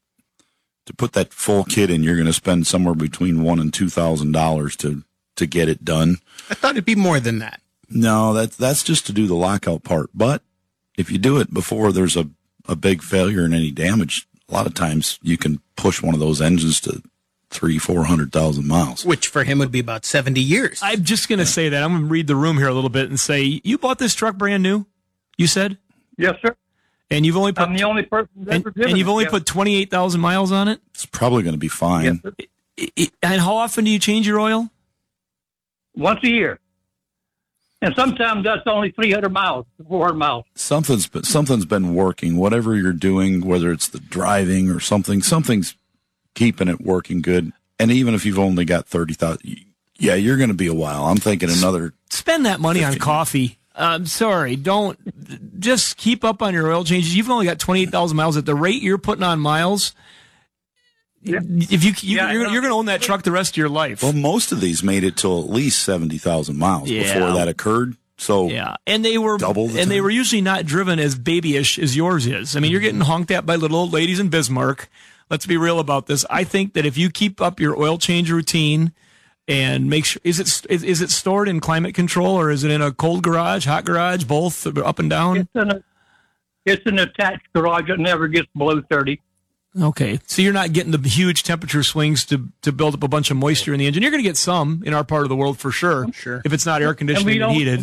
to put that full kit in, you're going to spend somewhere between $1,000 and $2,000 to get it done. I thought it'd be more than that. No, that's just to do the lockout part. But if you do it before there's a big failure and any damage, a lot of times you can push one of those engines to 300,000-400,000 miles. Which for him would be about 70 years. I'm just going to say that. I'm going to read the room here a little bit and say, you bought this truck brand new, you said? Yes, sir. And you've only put, I'm the only person that's ever driven and you've it, only yes. put 28,000 miles on it? It's probably going to be fine. Yes, and how often do you change your oil? Once a year. And sometimes that's only 300 miles, 400 miles. Something's been working. Whatever you're doing, whether it's the driving or something's keeping it working good. And even if you've only got 30,000, yeah, you're going to be a while. I'm thinking another. Spend that money on coffee. I'm sorry. Don't just keep up on your oil changes. You've only got 28,000 miles at the rate you're putting on miles. Yeah. If you're going to own that truck the rest of your life. Well, most of these made it till at least 70,000 miles before that occurred. So yeah, and they were double the and they time. were usually not driven as babyish as yours is. I mean, you're getting honked at by little old ladies in Bismarck. Let's be real about this. I think that if you keep up your oil change routine and make sure, is it stored in climate control, or is it in a cold garage, hot garage, both up and down? It's an attached garage that never gets below 30. Okay, so you're not getting the huge temperature swings to build up a bunch of moisture in the engine. You're going to get some in our part of the world for sure. Sure. If it's not air conditioning and heated.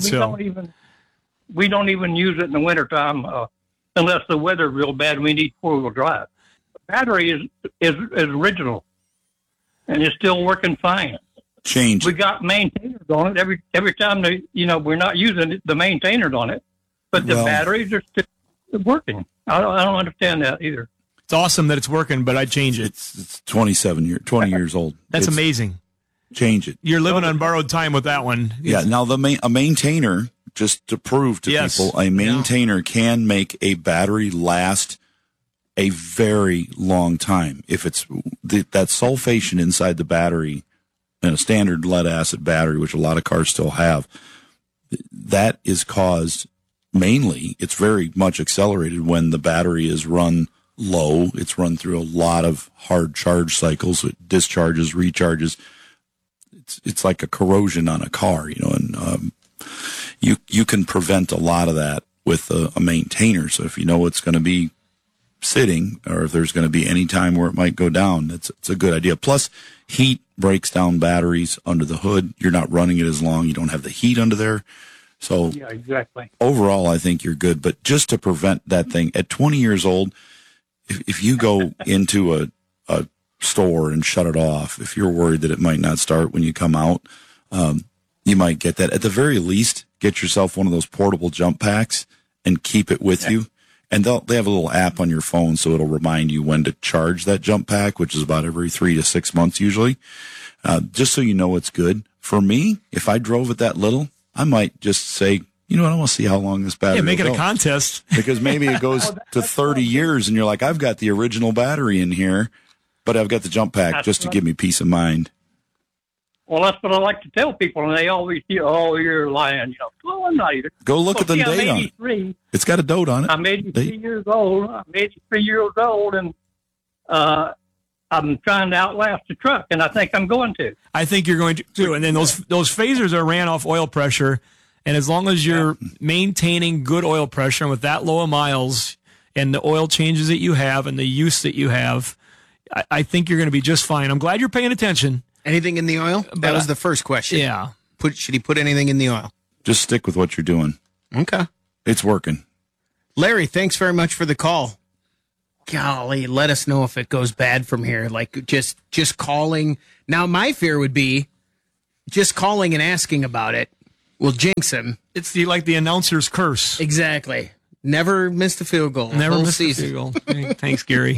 We don't even use it in the wintertime unless the weather's real bad. We need four-wheel drive. The battery is original, and it's still working fine. Change. We got maintainers on it every time we're not using the maintainers on it, but the batteries are still working. I don't understand that either. It's awesome that it's working, but I'd change it. It's 20 years old. That's It's amazing. Change it. You're living on borrowed time with that one. Yeah. Now a maintainer, just to prove to people, a maintainer can make a battery last a very long time. If it's that sulfation inside the battery in a standard lead acid battery, which a lot of cars still have, that is caused mainly, it's very much accelerated when the battery is run low. It's run through a lot of hard charge cycles. It discharges, recharges. It's like a corrosion on a car, and you can prevent a lot of that with a maintainer. So if you know it's going to be sitting, or if there's going to be any time where it might go down, it's a good idea. Plus, heat breaks down batteries under the hood. You're not running it as long. You don't have the heat under there. So yeah, exactly. Overall, I think you're good. But just to prevent that thing at 20 years old, if you go into a store and shut it off, if you're worried that it might not start when you come out, you might get that. At the very least, get yourself one of those portable jump packs and keep it with you. And they have a little app on your phone, so it'll remind you when to charge that jump pack, which is about every 3 to 6 months usually, just so you know it's good. For me, if I drove it that little, I might just say, I want to see how long this battery make it will a go. contest. Because maybe it goes to 30 years, and you're like, I've got the original battery in here, but I've got the jump pack just to give me peace of mind. Well, that's what I like to tell people, and they always say, "Oh, you're lying." Well, I'm not either. Go look at the date on it. It's got a date on it. I'm 83 years old. And I'm trying to outlast the truck, and I think I'm going to. I think you're going to too. And then those phasers are ran off oil pressure, and as long as you're maintaining good oil pressure and with that low of miles and the oil changes that you have and the use that you have, I think you're going to be just fine. I'm glad you're paying attention. Anything in the oil? That was the first question. Yeah. Should he put anything in the oil? Just stick with what you're doing. Okay. It's working. Larry, thanks very much for the call. Golly, let us know if it goes bad from here. Like just calling. Now, my fear would be just calling and asking about it will jinx him. It's the announcer's curse. Exactly. Never missed a field goal. Never whole missed season. a field goal. Thanks, Gary.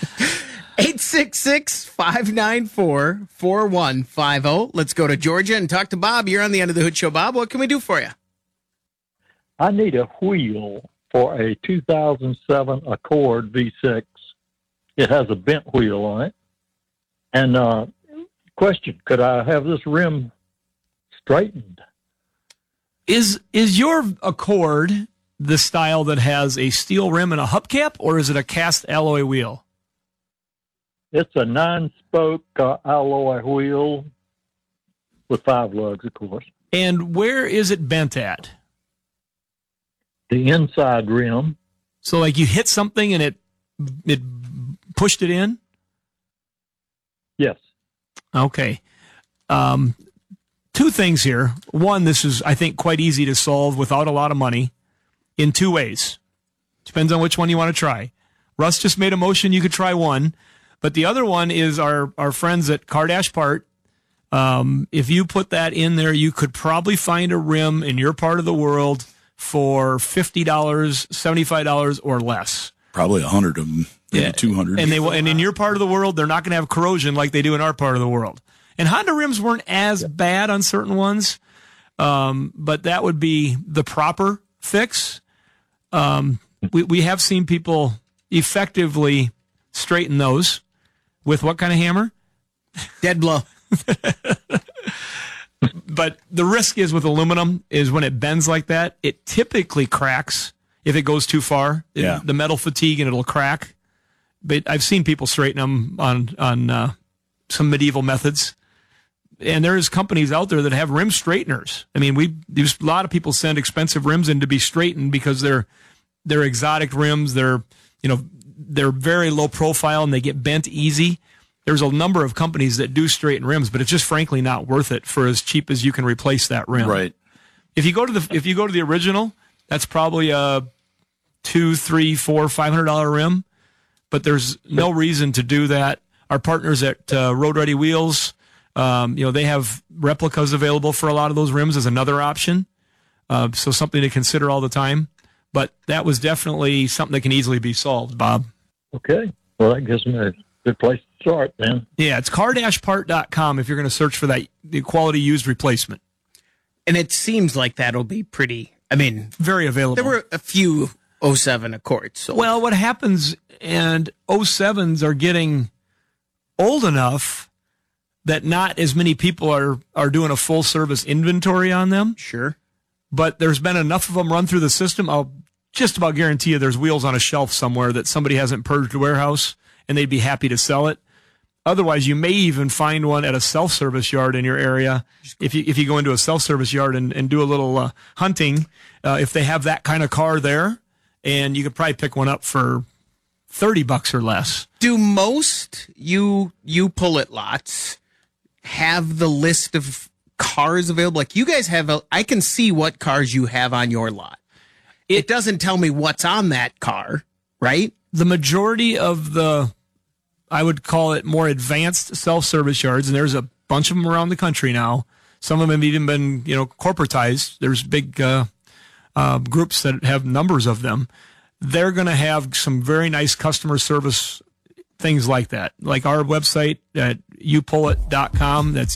866-594-4150. Let's go to Georgia and talk to Bob. You're on the Under the Hood Show. Bob, what can we do for you? I need a wheel for a 2007 Accord V6. It has a bent wheel on it. And question, could I have this rim straightened? Is your Accord the style that has a steel rim and a hubcap, or is it a cast alloy wheel? It's a 9-spoke alloy wheel with 5 lugs, of course. And where is it bent at? The inside rim. So like you hit something and it pushed it in? Yes. Okay. 2 things here. One, this is, I think, quite easy to solve without a lot of money in 2 ways. Depends on which one you want to try. Russ just made a motion. You could try one. But the other one is our friends at Kardash Part. If you put that in there, you could probably find a rim in your part of the world for $50, $75 or less. Probably 100 of them, yeah, 200. And in your part of the world, they're not going to have corrosion like they do in our part of the world. And Honda rims weren't as bad on certain ones, but that would be the proper fix. We have seen people effectively straighten those with what kind of hammer? Dead blow. But the risk is with aluminum is when it bends like that, it typically cracks if it goes too far. Yeah. The metal fatigue and it'll crack. But I've seen people straighten them on some medieval methods. And there's companies out there that have rim straighteners. I mean, a lot of people send expensive rims in to be straightened because they're exotic rims. They're very low profile and they get bent easy. There's a number of companies that do straighten rims, but it's just frankly not worth it for as cheap as you can replace that rim. Right. If you go to the original, that's probably a $200, $300, $400, $500 rim, but there's no reason to do that. Our partners at Road Ready Wheels, they have replicas available for a lot of those rims as another option. So something to consider all the time. But that was definitely something that can easily be solved, Bob. Okay. Well, that gives me a good place to start then. Yeah, it's cardashpart.com if you're going to search for the quality used replacement. And it seems like that'll be pretty, very available. There were a few 07 Accords. So. Well, what happens, and 07s are getting old enough that not as many people are doing a full service inventory on them. Sure. But there's been enough of them run through the system. I'll just about guarantee you there's wheels on a shelf somewhere that somebody hasn't purged a warehouse and they'd be happy to sell it. Otherwise, you may even find one at a self-service yard in your area. If you go into a self-service yard and do a little hunting, if they have that kind of car there, and you could probably pick one up for $30 or less. Do most you pull it lots have the list of cars available? Like you guys have I can see what cars you have on your lot. It doesn't tell me what's on that car, right? The majority of I would call it more advanced self-service yards, and there's a bunch of them around the country now. Some of them have even been, corporatized. There's big groups that have numbers of them. They're going to have some very nice customer service things like that. Like our website at youpullit.com, that's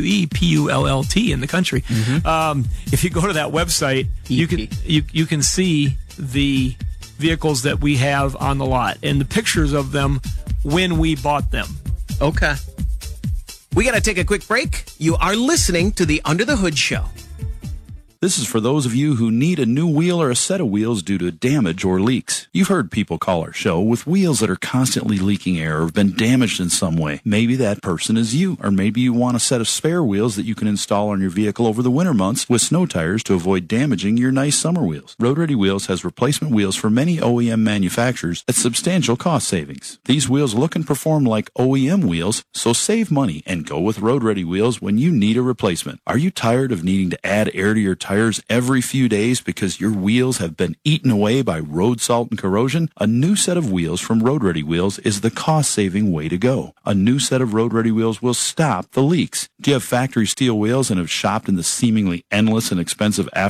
EWEPULLT in the country. Mm-hmm. If you go to that website, you can see the vehicles that we have on the lot and the pictures of them when we bought them. Okay. We got to take a quick break. You are listening to the Under the Hood Show. This is for those of you who need a new wheel or a set of wheels due to damage or leaks. You've heard people call our show with wheels that are constantly leaking air or have been damaged in some way. Maybe that person is you, or maybe you want a set of spare wheels that you can install on your vehicle over the winter months with snow tires to avoid damaging your nice summer wheels. Road Ready Wheels has replacement wheels for many OEM manufacturers at substantial cost savings. These wheels look and perform like OEM wheels, so save money and go with Road Ready Wheels when you need a replacement. Are you tired of needing to add air to your tires every few days because your wheels have been eaten away by road salt and corrosion? A new set of wheels from Road Ready Wheels is the cost-saving way to go. A new set of Road Ready Wheels will stop the leaks. Do you have factory steel wheels and have shopped in the seemingly endless and expensive